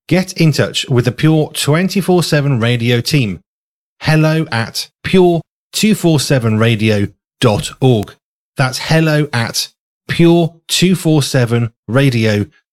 get in touch with the Pure 24/7 Radio team. Hello at pure247radio.org. That's hello at pure247radio.org.